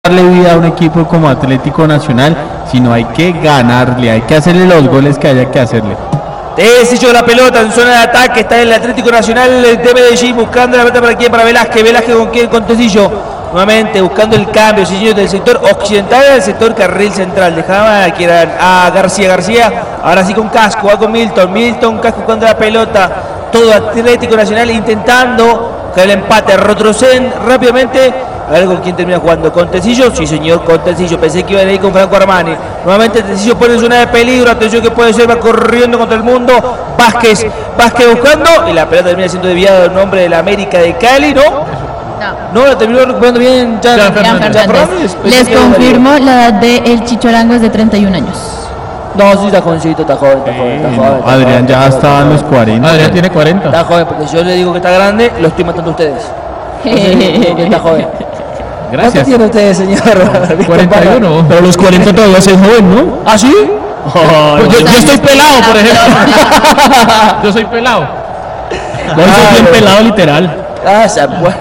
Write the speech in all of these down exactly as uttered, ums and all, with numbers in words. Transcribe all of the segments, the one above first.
darle vida a un equipo como Atlético Nacional, sino hay que ganarle, hay que hacerle los goles que haya que hacerle. Tecillo la pelota en zona de ataque, está el Atlético Nacional de Medellín buscando la pelota para quién, para Velázquez, Velázquez con quién, con Tecillo, nuevamente buscando el cambio, Tecillo del sector occidental al sector carril central, dejaba que era a García, García, ahora sí con Casco, va con Milton, Milton, Casco buscando la pelota, todo Atlético Nacional intentando que el empate, retroceden rápidamente. A ver con quién termina jugando, ¿con Tecillo? Sí señor, con Tecillo, pensé que iba a ir con Franco Armani. Nuevamente Tecillo pone en zona de peligro, atención que puede ser, va corriendo contra el mundo. Vázquez, Vázquez buscando, y la pelota termina siendo desviada en nombre de la América de Cali, ¿no? No, no la terminó recuperando bien Jan, Jan Jan Fernández. Fernández. Les confirmo, la edad de El Chicho Arango es de treinta y un años. No, sí está jovencito, está joven, está joven, está Eh, joven. no, está Adrián joven, ya está estaba en joven, los cuarenta. Adrián tiene cuarenta. Está joven, porque si yo le digo que está grande, lo estoy matando a ustedes. Entonces, digo que está joven. Gracias. ¿Cuánto tiene usted, señor? cuarenta y uno. Pero los cuarenta todavía es joven, ¿no? ¿Ah, sí? Pues yo, yo estoy pelado, por ejemplo. Yo soy pelado. No, yo soy bien pelado, literal. Ah, ya, bueno.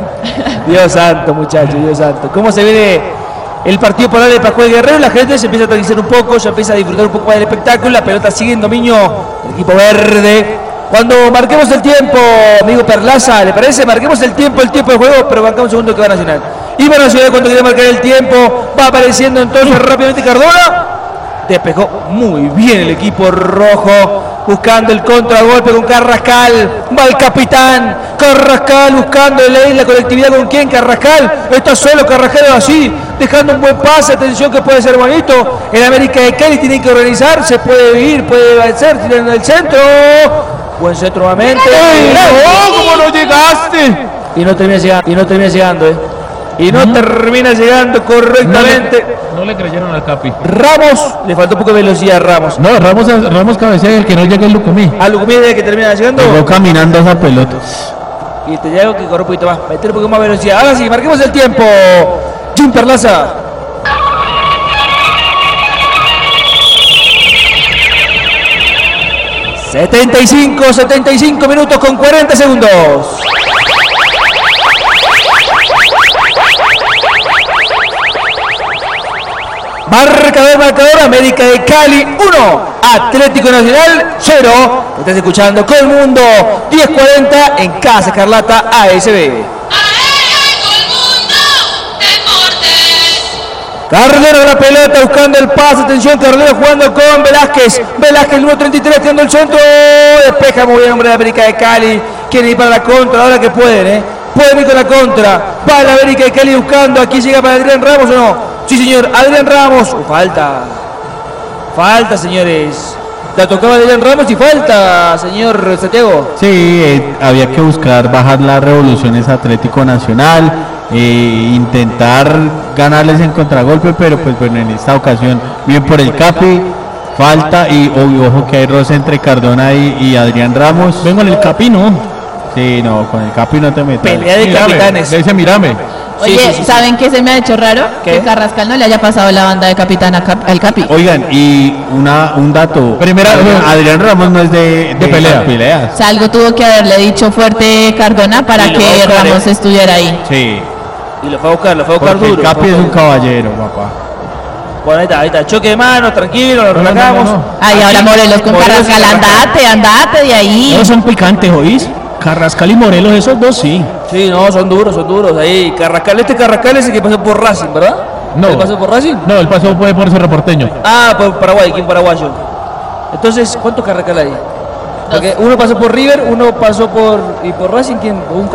Dios santo, muchachos, Dios santo. ¿Cómo se viene el partido por de Pascual Guerrero? La gente se empieza a tranquilizar un poco, ya empieza a disfrutar un poco más del espectáculo. La pelota sigue en dominio del equipo verde. Cuando marquemos el tiempo, amigo Perlaza, ¿le parece? Marquemos el tiempo, el tiempo de juego, pero marcamos un segundo que va Nacional. Y va Nacional cuando quiere marcar el tiempo, va apareciendo entonces rápidamente Cardona. Despejó muy bien el equipo rojo, buscando el contragolpe con Carrascal, va el capitán, Carrascal buscando el, la colectividad con quién, Carrascal, está solo Carrascal así, dejando un buen pase, atención que puede ser bonito, el América de Cali tiene que organizar, se puede ir, puede vencer, tirando el centro, buen centro nuevamente. ¡Ay, no! ¿Cómo no llegaste? Y no termina llegando, y no termina llegando, eh. Y no termina llegando correctamente. No le, no le creyeron al Capi. Ramos, le faltó un poco de velocidad a Ramos. No, Ramos, Ramos cabecea, el que no llega es Lucumí. A Lucumí de que termina llegando. Llegó caminando esa pelota. Y te llego que corre un poquito más, meter un poco más velocidad. Ahora sí, marquemos el tiempo. Jim Perlaza. setenta y cinco, setenta y cinco minutos con cuarenta segundos. Marcador, marcador, América de Cali uno, Atlético Nacional cero. Estás escuchando con el mundo diez cuarenta en Casa Escarlata A S B. Carrera la pelota buscando el pase, atención, Carrera jugando con Velázquez, Velázquez el número treinta y tres tirando el centro, despeja muy bien el hombre de América de Cali, quiere ir para la contra, ahora que pueden, eh, pueden ir con la contra, va la América de Cali buscando, aquí llega para Adrián Ramos o no, sí señor, Adrián Ramos, oh, falta, falta señores, la tocaba Adrián Ramos y falta, señor Santiago. Sí, eh, había que buscar bajar las revoluciones a Atlético Nacional, eh, intentar ganarles en contragolpe, pero pues bueno, en esta ocasión bien por el Capi, falta y oh, ojo que hay roce entre Cardona y, y Adrián Ramos. Vengo en el Capi, ¿no? Sí, no, con el Capi no te metas. Pelea de Mírame, capitanes. le dice mírame. Oye, Sí, sí, sí, ¿saben qué se me ha hecho raro? ¿Qué? Que Carrascal no le haya pasado la banda de capitán a Cap- al Capi. Oigan, y una, un dato. Primera- Adrián, Adrián Ramos no es de, De pelea. esas peleas. O sea, algo tuvo que haberle dicho fuerte Cardona para Y lo va a que buscar, Ramos ¿eh? estuviera ahí. Sí, Y lo fue a buscar, lo fue a buscar porque el duro. Capi lo es fue a un buscar. caballero, papá. Bueno, ahí está, ahí está, choque de manos, tranquilo, lo No, no, no, relajamos. no, no. Ay, ahora Morelos con Morelos Carrascal, con Carrascal. andate, andate de ahí. Ellos son picantes, ¿oís? Carrascal y Morelos, esos dos sí. Sí, no, son duros, son duros. Ahí, Carrascal, este Carrascal es el que pasó por Racing, ¿verdad? No. ¿El pasó por Racing? No, el paso fue por ese reporteño. Ah, por Paraguay, ¿quién paraguayo? Entonces, ¿cuántos Carrascal hay? Porque uno pasó por River, uno pasó por. ¿Y por Racing quién? Un